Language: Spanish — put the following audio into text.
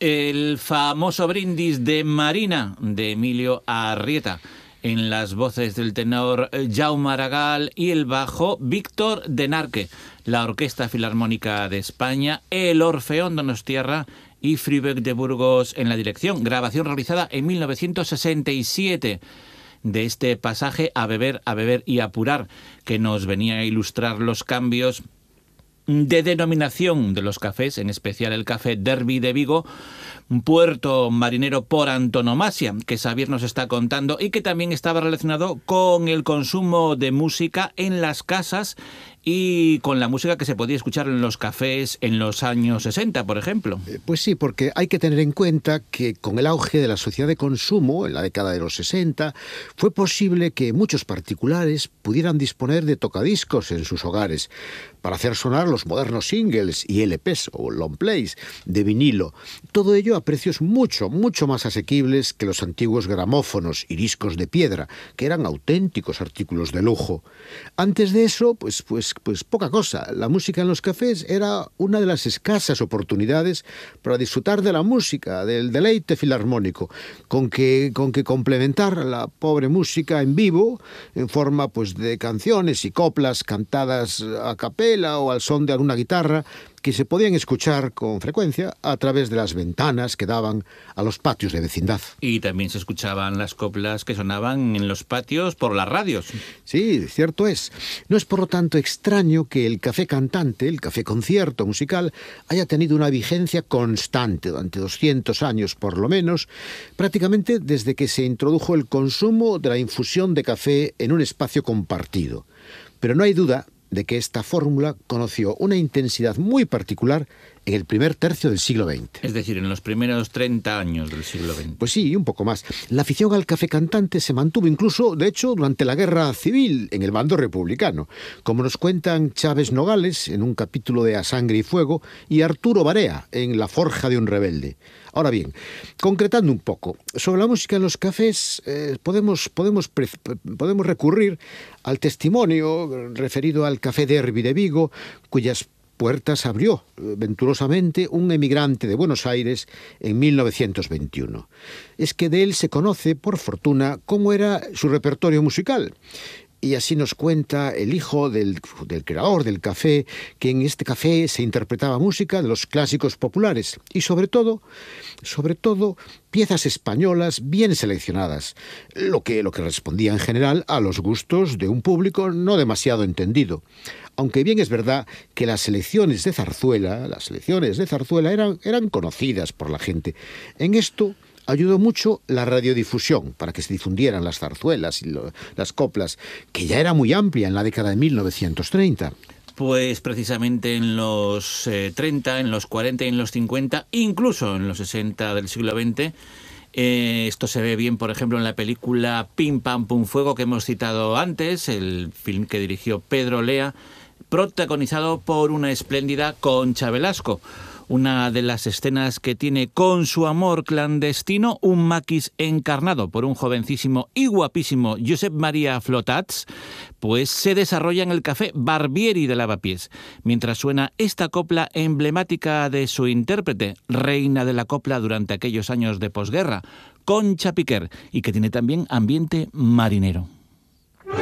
El famoso brindis de Marina, de Emilio Arrieta, en las voces del tenor Jaume Aragal y el bajo Víctor Denarque, la Orquesta Filarmónica de España, el Orfeón Donostiarra y Fribec de Burgos en la dirección. Grabación realizada en 1967 de este pasaje A beber y apurar, que nos venía a ilustrar los cambios de denominación de los cafés, en especial el café Derby de Vigo, un puerto marinero por antonomasia, que Xavier nos está contando, y que también estaba relacionado con el consumo de música en las casas y con la música que se podía escuchar en los cafés en los años 60, por ejemplo. Pues sí, porque hay que tener en cuenta que con el auge de la sociedad de consumo en la década de los 60, fue posible que muchos particulares pudieran disponer de tocadiscos en sus hogares para hacer sonar los modernos singles y LPs o long plays de vinilo. Todo ello a precios mucho más asequibles que los antiguos gramófonos y discos de piedra, que eran auténticos artículos de lujo. Antes de eso, pues poca cosa. La música en los cafés era una de las escasas oportunidades para disfrutar de la música, del deleite filarmónico, con que complementar la pobre música en vivo en forma de canciones y coplas cantadas a capela o al son de alguna guitarra, que se podían escuchar con frecuencia a través de las ventanas que daban a los patios de vecindad. Y también se escuchaban las coplas que sonaban en los patios por las radios. Sí, cierto es. No es por lo tanto extraño que el café cantante, el café concierto musical, haya tenido una vigencia constante durante 200 años por lo menos, prácticamente desde que se introdujo el consumo de la infusión de café en un espacio compartido. Pero no hay duda de que esta fórmula conoció una intensidad muy particular en el primer tercio del siglo XX. Es decir, en los primeros 30 años del siglo XX. Pues sí, un poco más. La afición al café cantante se mantuvo incluso, de hecho, durante la Guerra Civil en el bando republicano, como nos cuentan Chávez Nogales en un capítulo de A Sangre y Fuego y Arturo Barea en La Forja de un Rebelde. Ahora bien, concretando un poco, sobre la música en los cafés, podemos recurrir al testimonio referido al Café Derby de Vigo, cuyas puertas abrió venturosamente un emigrante de Buenos Aires en 1921. Es que de él se conoce, por fortuna, cómo era su repertorio musical. Y así nos cuenta el hijo del creador del café, que en este café se interpretaba música de los clásicos populares y sobre todo, piezas españolas bien seleccionadas, lo que respondía en general a los gustos de un público no demasiado entendido. Aunque bien es verdad que las selecciones de zarzuela eran conocidas por la gente. En esto ayudó mucho la radiodifusión para que se difundieran las zarzuelas y las coplas, que ya era muy amplia en la década de 1930. Pues precisamente en los 30, en los 40 y en los 50, incluso en los 60 del siglo XX, esto se ve bien, por ejemplo, en la película Pim Pam Pum Fuego que hemos citado antes, el film que dirigió Pedro Lea, protagonizado por una espléndida Concha Velasco. Una de las escenas que tiene con su amor clandestino un maquis encarnado por un jovencísimo y guapísimo Josep María Flotats, pues se desarrolla en el café Barbieri de Lavapiés, mientras suena esta copla emblemática de su intérprete, reina de la copla durante aquellos años de posguerra, Concha Piquer, y que tiene también ambiente marinero.